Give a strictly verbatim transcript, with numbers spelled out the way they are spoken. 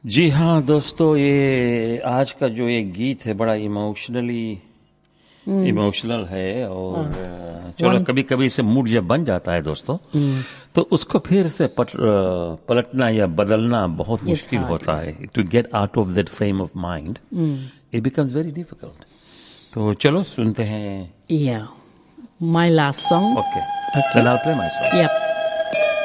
जी हाँ दोस्तों, ये आज का जो ये गीत है बड़ा इमोशनली इमोशनल है और चलो कभी कभी से मूड जब बन जाता है दोस्तों तो उसको फिर से पट, पलटना या बदलना बहुत मुश्किल होता है. To get out of that frame of mind it becomes very difficult. तो चलो सुनते हैं. Yeah, my last song. Okay. Okay. Then I'll play my song. Yep.